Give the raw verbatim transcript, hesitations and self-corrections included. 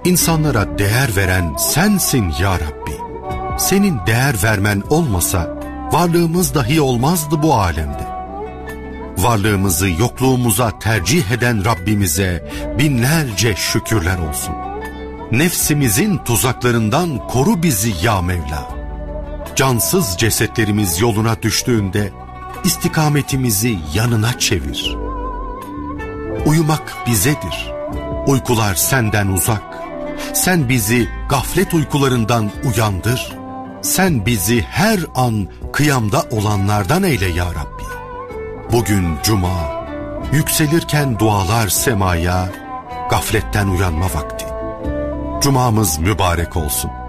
İnsanlara değer veren sensin ya Rabbi. Senin değer vermen olmasa varlığımız dahi olmazdı bu alemde. Varlığımızı yokluğumuza tercih eden Rabbimize binlerce şükürler olsun. Nefsimizin tuzaklarından koru bizi ya Mevla. Cansız cesetlerimiz yoluna düştüğünde istikametimizi yanına çevir. Uyumak bizedir. Uykular senden uzak. Sen bizi gaflet uykularından uyandır. Sen bizi her an kıyamda olanlardan eyle ya Rabbi. Bugün cuma, yükselirken dualar semaya, gafletten uyanma vakti. Cumamız mübarek olsun.